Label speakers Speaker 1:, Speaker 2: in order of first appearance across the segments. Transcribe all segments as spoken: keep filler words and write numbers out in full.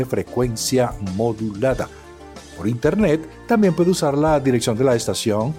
Speaker 1: frecuencia modulada. Por internet también puede usar la dirección de la estación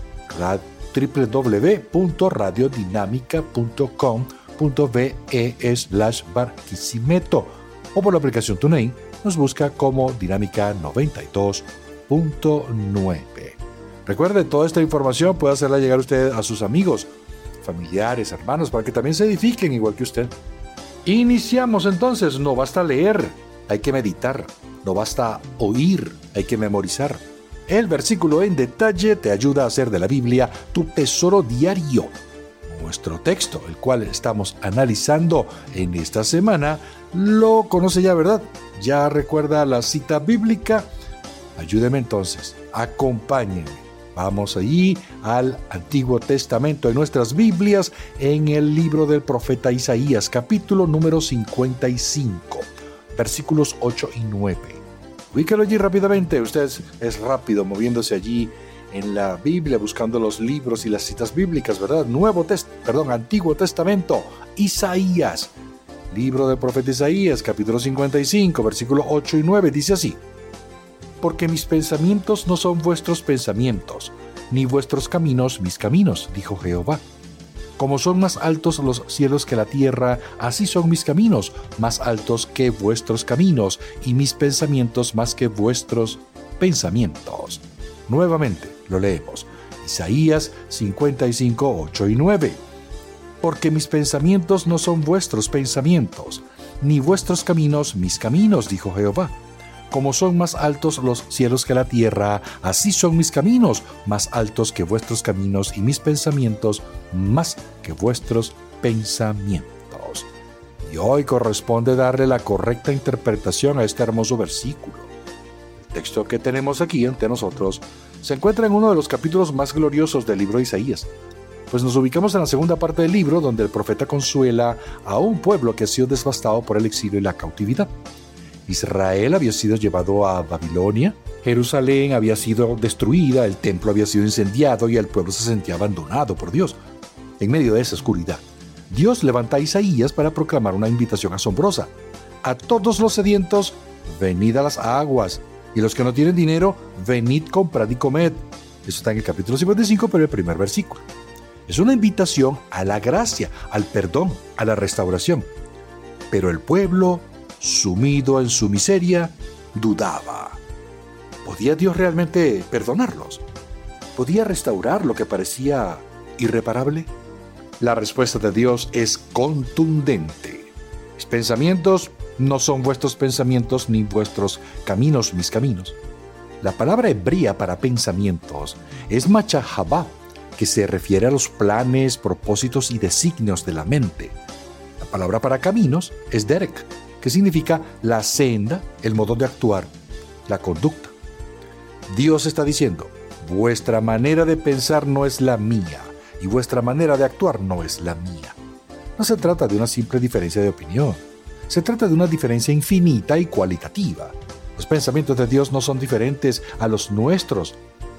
Speaker 1: doble u doble u doble u punto radiodinámica punto com punto be slash Barquisimeto o por la aplicación TuneIn nos busca como Dinámica noventa y dos punto nueve. Recuerde, toda esta información puede hacerla llegar usted a sus amigos, familiares, hermanos, para que también se edifiquen igual que usted. Iniciamos entonces. No basta leer, hay que meditar. No basta oír, hay que memorizar. El versículo en detalle te ayuda a hacer de la Biblia tu tesoro diario. Nuestro texto, el cual estamos analizando en esta semana, lo conoce ya, ¿verdad? ¿Ya recuerda la cita bíblica? Ayúdeme entonces, acompáñenme. Vamos allí al Antiguo Testamento en nuestras Biblias, en el libro del profeta Isaías, capítulo número cincuenta y cinco, versículos ocho y nueve. Ubícalo allí rápidamente. Usted es, es rápido moviéndose allí en la Biblia, buscando los libros y las citas bíblicas, ¿verdad? Nuevo Test, perdón, Antiguo Testamento, Isaías, libro del profeta Isaías, capítulo cincuenta y cinco, versículos ocho y nueve, dice así: porque mis pensamientos no son vuestros pensamientos, ni vuestros caminos mis caminos, dijo Jehová. Como son más altos los cielos que la tierra, así son mis caminos, más altos que vuestros caminos, y mis pensamientos más que vuestros pensamientos. Nuevamente lo leemos. Isaías cincuenta y cinco, ocho y nueve. Porque mis pensamientos no son vuestros pensamientos, ni vuestros caminos mis caminos, dijo Jehová. Como son más altos los cielos que la tierra, así son mis caminos, más altos que vuestros caminos, y mis pensamientos más que vuestros pensamientos. Y hoy corresponde darle la correcta interpretación a este hermoso versículo. El texto que tenemos aquí ante nosotros se encuentra en uno de los capítulos más gloriosos del libro de Isaías, pues nos ubicamos en la segunda parte del libro, donde el profeta consuela a un pueblo que ha sido devastado por el exilio y la cautividad. Israel había sido llevado a Babilonia, Jerusalén había sido destruida, el templo había sido incendiado y el pueblo se sentía abandonado por Dios. En medio de esa oscuridad, Dios levanta a Isaías para proclamar una invitación asombrosa. A todos los sedientos, venid a las aguas, y los que no tienen dinero, venid, comprad y comed. Eso está en el capítulo cincuenta y cinco, pero el primer versículo. Es una invitación a la gracia, al perdón, a la restauración. Pero el pueblo, sumido en su miseria, dudaba. ¿Podía Dios realmente perdonarlos? ¿Podía restaurar lo que parecía irreparable? La respuesta de Dios es contundente. Mis pensamientos no son vuestros pensamientos, ni vuestros caminos mis caminos. La palabra hebrea para pensamientos es machahabá, que se refiere a los planes, propósitos y designios de la mente. La palabra para caminos es derek, que significa la senda, el modo de actuar, la conducta. Dios está diciendo: vuestra manera de pensar no es la mía, y vuestra manera de actuar no es la mía. No se trata de una simple diferencia de opinión, se trata de una diferencia infinita y cualitativa. Los pensamientos de Dios no son diferentes a los nuestros,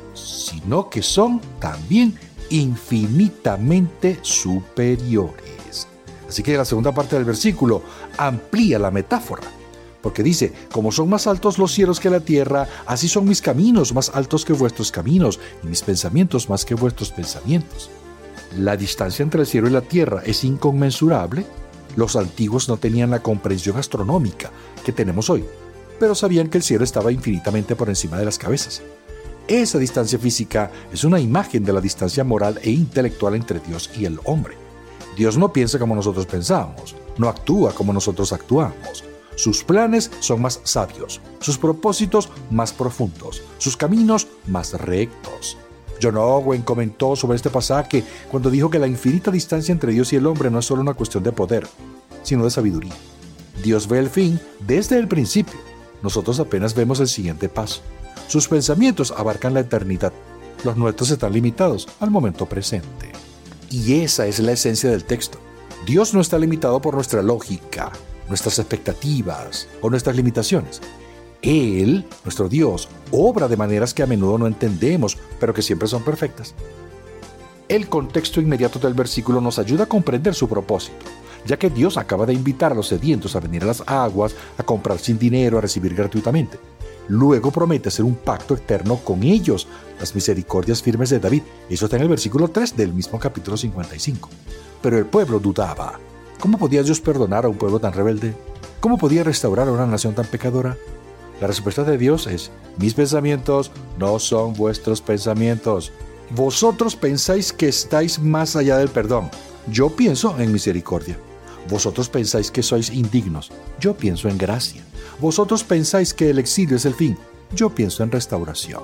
Speaker 1: sino que son también infinitamente superiores. Así que la segunda parte del versículo amplía la metáfora, porque dice: como son más altos los cielos que la tierra, así son mis caminos más altos que vuestros caminos, y mis pensamientos más que vuestros pensamientos. La distancia entre el cielo y la tierra es inconmensurable. Los antiguos no tenían la comprensión astronómica que tenemos hoy, pero sabían que el cielo estaba infinitamente por encima de las cabezas. Esa distancia física es una imagen de la distancia moral e intelectual entre Dios y el hombre. Dios no piensa como nosotros pensamos, no actúa como nosotros actuamos. Sus planes son más sabios, sus propósitos más profundos, sus caminos más rectos. John Owen comentó sobre este pasaje cuando dijo que la infinita distancia entre Dios y el hombre no es solo una cuestión de poder, sino de sabiduría. Dios ve el fin desde el principio. Nosotros apenas vemos el siguiente paso. Sus pensamientos abarcan la eternidad. Los nuestros están limitados al momento presente. Y esa es la esencia del texto. Dios no está limitado por nuestra lógica, nuestras expectativas o nuestras limitaciones. Él, nuestro Dios, obra de maneras que a menudo no entendemos, pero que siempre son perfectas. El contexto inmediato del versículo nos ayuda a comprender su propósito. ya que Dios acaba de invitar a los sedientos a venir a las aguas, a comprar sin dinero, a recibir gratuitamente. Luego promete hacer un pacto eterno con ellos, las misericordias firmes de David. Eso está en el versículo tres del mismo capítulo cincuenta y cinco. Pero el pueblo dudaba. ¿Cómo podía Dios perdonar a un pueblo tan rebelde? ¿Cómo podía restaurar a una nación tan pecadora? La respuesta de Dios es: mis pensamientos no son vuestros pensamientos. Vosotros pensáis que estáis más allá del perdón. Yo pienso en misericordia. Vosotros pensáis que sois indignos. Yo pienso en gracia. Vosotros pensáis que el exilio es el fin. Yo pienso en restauración.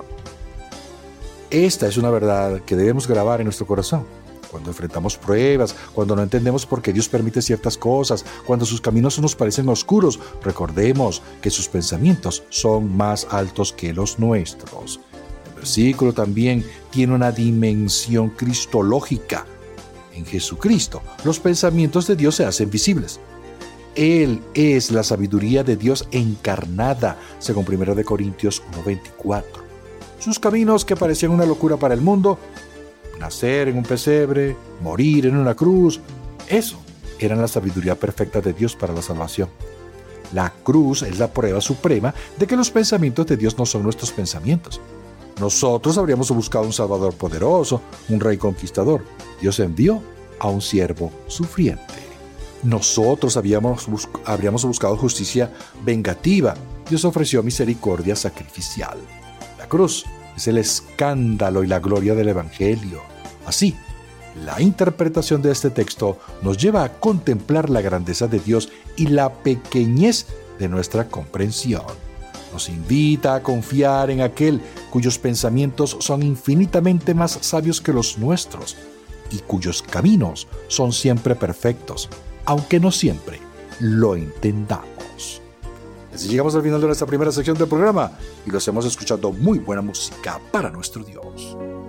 Speaker 1: Esta es una verdad que debemos grabar en nuestro corazón. Cuando enfrentamos pruebas, cuando no entendemos por qué Dios permite ciertas cosas, cuando sus caminos nos parecen oscuros, recordemos que sus pensamientos son más altos que los nuestros. El versículo también tiene una dimensión cristológica. En Jesucristo, los pensamientos de Dios se hacen visibles. Él es la sabiduría de Dios encarnada, según primera de Corintios uno veinticuatro. Sus caminos, que parecían una locura para el mundo, nacer en un pesebre, morir en una cruz, eso eran la sabiduría perfecta de Dios para la salvación. La cruz es la prueba suprema de que los pensamientos de Dios no son nuestros pensamientos. Nosotros habríamos buscado un Salvador poderoso, un rey conquistador. Dios envió a un siervo sufriente. Nosotros habíamos bus- habríamos buscado justicia vengativa. Dios ofreció misericordia sacrificial. La cruz es el escándalo y la gloria del Evangelio. Así, la interpretación de este texto nos lleva a contemplar la grandeza de Dios y la pequeñez de nuestra comprensión. Nos invita a confiar en aquel cuyos pensamientos son infinitamente más sabios que los nuestros y cuyos caminos son siempre perfectos, aunque no siempre lo entendamos. Así llegamos al final de nuestra primera sección del programa y lo hacemos escuchando muy buena música para nuestro Dios.